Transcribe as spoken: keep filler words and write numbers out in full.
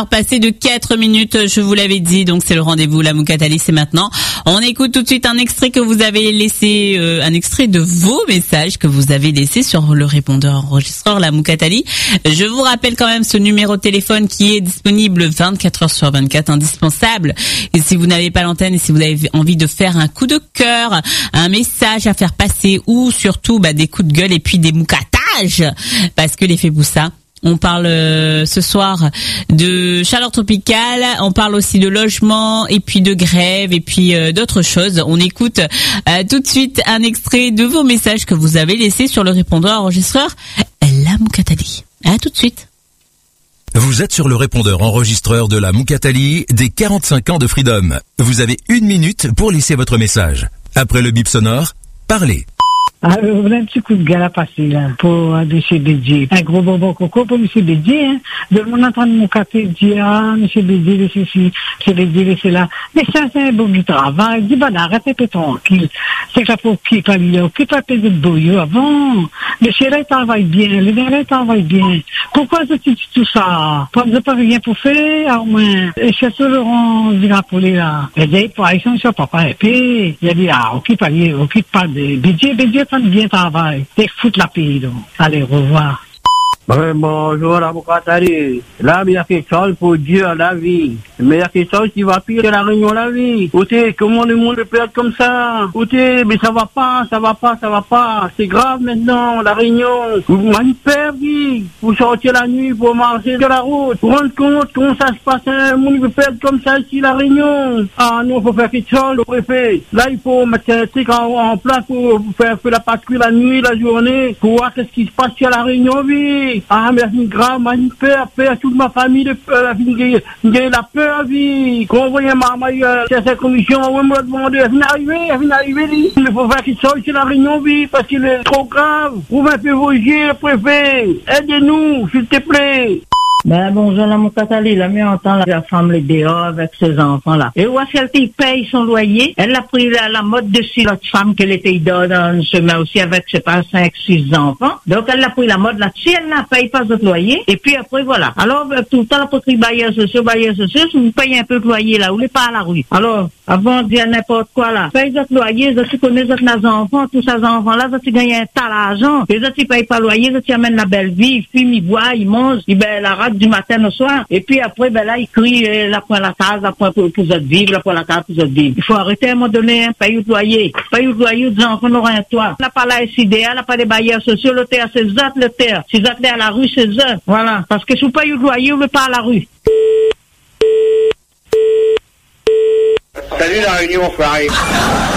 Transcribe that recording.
Passé de quatre minutes, je vous l'avais dit, donc c'est le rendez-vous, la Moukatali, c'est maintenant. On écoute tout de suite un extrait que vous avez laissé, euh, un extrait de vos messages que vous avez laissés sur le répondeur enregistreur, la Moukatali. Je vous rappelle quand même ce numéro de téléphone qui est disponible vingt-quatre heures sur vingt-quatre, indispensable. Et si vous n'avez pas l'antenne et si vous avez envie de faire un coup de cœur, un message à faire passer ou surtout bah, des coups de gueule et puis des moukatages, parce que l'effet Boussa. On parle euh, ce soir de chaleur tropicale, on parle aussi de logement et puis de grève et puis euh, d'autres choses. On écoute euh, tout de suite un extrait de vos messages que vous avez laissés sur le répondeur enregistreur La Moukatali. À tout de suite. Vous êtes sur le répondeur enregistreur de la Moukatali des quarante-cinq ans de Freedom. Vous avez une minute pour laisser votre message. Après le bip sonore, parlez. Ah, on a un petit coup de gueule à passer, là, pour euh, M. Bédier. Un gros bonbon coco pour M. Bédier, hein. De mon entendre mon café dire, ah, M. Bédier, laissez ci, M. Bédier, laissez là. Mais ça, c'est un bon du travail. Dis, ben, arrêtez, peu tranquille. C'est que là, pour qui pas lui, qui pas payer de boyau avant. Monsieur là, il travaille bien. Le gars là, il travaille bien. Pourquoi tu dis tout ça? Pas de pas rien pour faire, au moins. Et c'est sur Laurent Virapolé, là. Il dit, pour aller sur papa, et puis, il a dit, ah, occupe pas, occupe pas de Bédier, Bédier, bien travail. T'es foutre la pays, donc. Allez, au revoir. Ouais, bonjour, la Moukatali. Là, il y a quelque chose pour Dieu, la vie. Mais il y a quelque chose qui va pire que la réunion, la vie. Écoutez, comment le monde peut être comme ça? Écoutez, mais ça va pas, ça va pas, ça va pas. C'est grave maintenant, la réunion. Vous m'avez perdu. Vous sortez la nuit pour marcher sur la route. Vous vous rendez compte comment ça se passe? Un monde peut être comme ça ici, la réunion. Ah non, il faut faire quelque chose, le préfet. Là, il faut mettre un truc en, en place pour faire, faire la patrouille la nuit, la journée, pour voir qu'est-ce qui se passe sur la réunion, vie. Ah, mais c'est grave, ma peur, peur, toute ma famille, de peur, j'ai la peur, vie. Quand on voit ma maille, c'est cette commission, on me demande, elle vient d'arriver, elle vient d'arriver, il faut faire qu'il sorte sur la réunion, vie, parce qu'il est trop grave. Vous m'avez vos yeux, préfet. Aidez-nous, s'il te plaît. Ben, bonjour, la Moukatali, la mienne entend la femme les dehors avec ses enfants-là. Et où est-ce qu'elle paye son loyer? Elle a pris la, la mode dessus l'autre femme qu'elle était dehors dans une semaine aussi avec, je sais pas, cinq, six enfants. Donc, elle a pris la mode là-dessus, elle n'a paye pas votre loyer. Et puis après, voilà. Alors, tout le temps, pour les bailleurs sociaux, bailleurs sociaux, si vous payez un peu de loyer là, vous n'êtes pas à la rue. Alors, avant de dire n'importe quoi là, paye votre loyer, vous connaissez votre enfants, tous ces enfants-là, vous gagnent un tas d'argent. Les autres, ils payent pas le loyer, vous amènent la belle vie, ils fument, ils boivent, ils mangent, ils ben, la rate du matin au soir. Et puis après, ben là, ils crient, euh, la point la case, la point pour, pour votre vivre, la point la case pour votre vivre. Il faut arrêter à un moment donné, hein, payer le loyer. Payer le loyer, des enfants n'auront un toit. On n'a pas la S I D A, on n'a pas des bailleurs sociaux, le terre, c'est ça, le terre. Si vous êtes à la rue, c'est ça. Voilà. Parce que si vous payez le loyer, vous ne pas à la rue. Salut la réunion, frère.